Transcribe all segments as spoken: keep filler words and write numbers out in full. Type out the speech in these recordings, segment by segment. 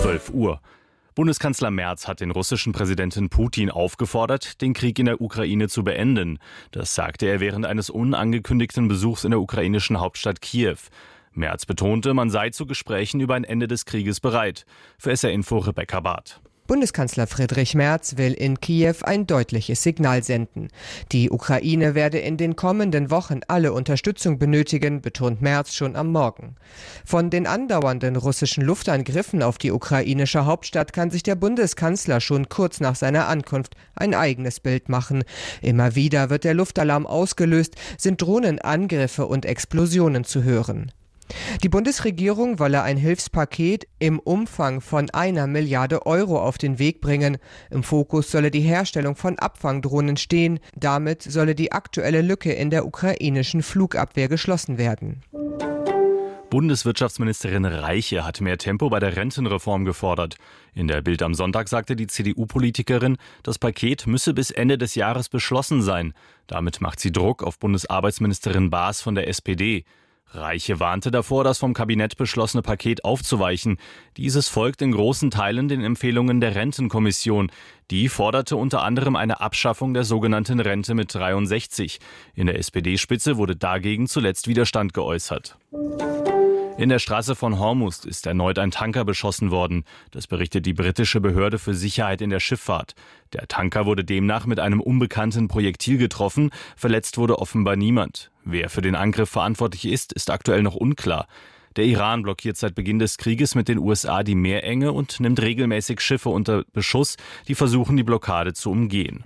zwölf Uhr. Bundeskanzler Merz hat den russischen Präsidenten Putin aufgefordert, den Krieg in der Ukraine zu beenden. Das sagte er während eines unangekündigten Besuchs in der ukrainischen Hauptstadt Kiew. Merz betonte, man sei zu Gesprächen über ein Ende des Krieges bereit. Für S R Info Rebecca Barth. Bundeskanzler Friedrich Merz will in Kiew ein deutliches Signal senden. Die Ukraine werde in den kommenden Wochen alle Unterstützung benötigen, betont Merz schon am Morgen. Von den andauernden russischen Luftangriffen auf die ukrainische Hauptstadt kann sich der Bundeskanzler schon kurz nach seiner Ankunft ein eigenes Bild machen. Immer wieder wird der Luftalarm ausgelöst, sind Drohnenangriffe und Explosionen zu hören. Die Bundesregierung wolle ein Hilfspaket im Umfang von einer Milliarde Euro auf den Weg bringen. Im Fokus solle die Herstellung von Abfangdrohnen stehen. Damit solle die aktuelle Lücke in der ukrainischen Flugabwehr geschlossen werden. Bundeswirtschaftsministerin Reiche hat mehr Tempo bei der Rentenreform gefordert. In der Bild am Sonntag sagte die C D U-Politikerin, das Paket müsse bis Ende des Jahres beschlossen sein. Damit macht sie Druck auf Bundesarbeitsministerin Baas von der S P D. Reiche warnte davor, das vom Kabinett beschlossene Paket aufzuweichen. Dieses folgt in großen Teilen den Empfehlungen der Rentenkommission. Die forderte unter anderem eine Abschaffung der sogenannten Rente mit dreiundsechzig. In der S P D-Spitze wurde dagegen zuletzt Widerstand geäußert. In der Straße von Hormuz ist erneut ein Tanker beschossen worden. Das berichtet die britische Behörde für Sicherheit in der Schifffahrt. Der Tanker wurde demnach mit einem unbekannten Projektil getroffen. Verletzt wurde offenbar niemand. Wer für den Angriff verantwortlich ist, ist aktuell noch unklar. Der Iran blockiert seit Beginn des Krieges mit den U S A die Meerenge und nimmt regelmäßig Schiffe unter Beschuss, die versuchen, die Blockade zu umgehen.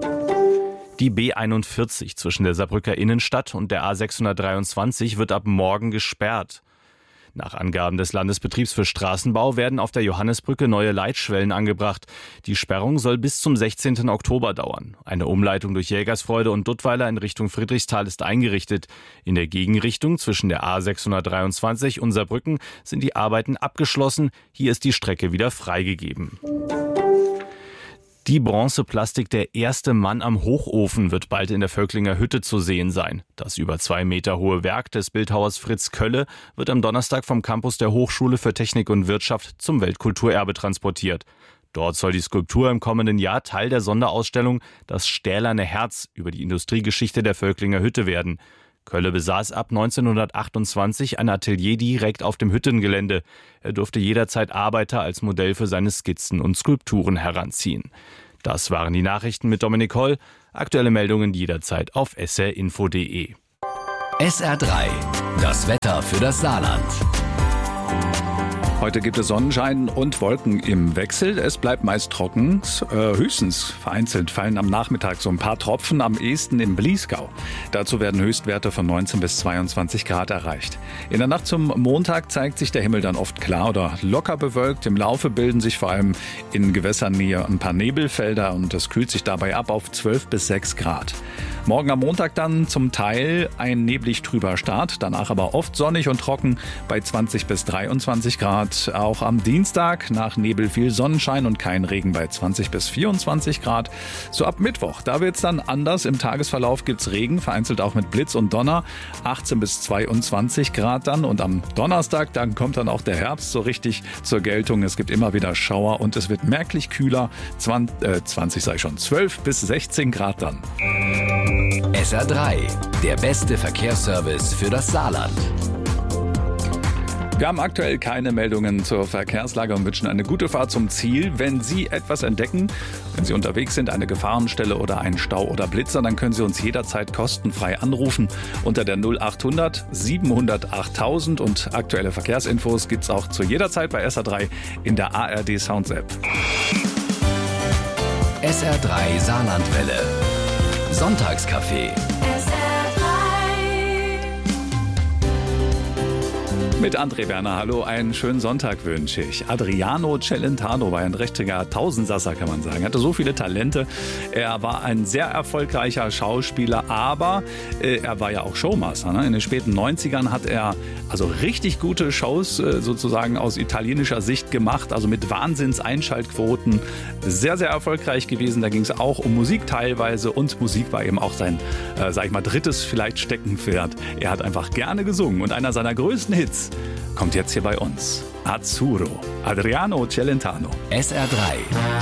Die B einundvierzig zwischen der Saarbrücker Innenstadt und der A sechshundertdreiundzwanzig wird ab morgen gesperrt. Nach Angaben des Landesbetriebs für Straßenbau werden auf der Johannesbrücke neue Leitschwellen angebracht. Die Sperrung soll bis zum sechzehnten Oktober dauern. Eine Umleitung durch Jägersfreude und Duttweiler in Richtung Friedrichsthal ist eingerichtet. In der Gegenrichtung zwischen der A sechshundertdreiundzwanzig und Saarbrücken sind die Arbeiten abgeschlossen. Hier ist die Strecke wieder freigegeben. Die Bronzeplastik Der erste Mann am Hochofen wird bald in der Völklinger Hütte zu sehen sein. Das über zwei Meter hohe Werk des Bildhauers Fritz Kölle wird am Donnerstag vom Campus der Hochschule für Technik und Wirtschaft zum Weltkulturerbe transportiert. Dort soll die Skulptur im kommenden Jahr Teil der Sonderausstellung Das stählerne Herz über die Industriegeschichte der Völklinger Hütte werden. Kölle besaß ab neunzehnhundertachtundzwanzig ein Atelier direkt auf dem Hüttengelände. Er durfte jederzeit Arbeiter als Modell für seine Skizzen und Skulpturen heranziehen. Das waren die Nachrichten mit Dominik Holl. Aktuelle Meldungen jederzeit auf s r info punkt d e. S R drei, das Wetter für das Saarland. Heute gibt es Sonnenschein und Wolken im Wechsel. Es bleibt meist trocken. Äh, höchstens vereinzelt fallen am Nachmittag so ein paar Tropfen, am ehesten im Bliesgau. Dazu werden Höchstwerte von neunzehn bis zweiundzwanzig Grad erreicht. In der Nacht zum Montag zeigt sich der Himmel dann oft klar oder locker bewölkt. Im Laufe bilden sich vor allem in Gewässernähe ein paar Nebelfelder und es kühlt sich dabei ab auf zwölf bis sechs Grad. Morgen am Montag dann zum Teil ein neblig trüber Start, danach aber oft sonnig und trocken bei zwanzig bis dreiundzwanzig Grad. Auch am Dienstag nach Nebel viel Sonnenschein und kein Regen bei zwanzig bis vierundzwanzig Grad. So ab Mittwoch, da wird es dann anders. Im Tagesverlauf gibt es Regen, vereinzelt auch mit Blitz und Donner. achtzehn bis zweiundzwanzig Grad dann. Und am Donnerstag, dann kommt dann auch der Herbst so richtig zur Geltung. Es gibt immer wieder Schauer und es wird merklich kühler. zwanzig, äh, zwanzig sag ich schon, zwölf bis sechzehn Grad dann. S R drei, der beste Verkehrsservice für das Saarland. Wir haben aktuell keine Meldungen zur Verkehrslage und wünschen eine gute Fahrt zum Ziel. Wenn Sie etwas entdecken, wenn Sie unterwegs sind, eine Gefahrenstelle oder einen Stau oder Blitzer, dann können Sie uns jederzeit kostenfrei anrufen unter der null achthundert siebenhundert achttausend und aktuelle Verkehrsinfos gibt's auch zu jeder Zeit bei S R drei in der A R D Sounds App. S R drei Saarlandwelle. Sonntagscafé. Mit André Werner, hallo, einen schönen Sonntag wünsche ich. Adriano Celentano war ein richtiger Tausendsasser, kann man sagen. Er hatte so viele Talente. Er war ein sehr erfolgreicher Schauspieler, aber äh, er war ja auch Showmaster. Ne? In den späten neunzigern hat er also richtig gute Shows äh, sozusagen aus italienischer Sicht gemacht, also mit Wahnsinns-Einschaltquoten. Sehr, sehr erfolgreich gewesen. Da ging es auch um Musik teilweise und Musik war eben auch sein, äh, sag ich mal, drittes vielleicht Steckenpferd. Er hat einfach gerne gesungen und einer seiner größten Hits kommt jetzt hier bei uns. Azzurro. Adriano Celentano. S R drei.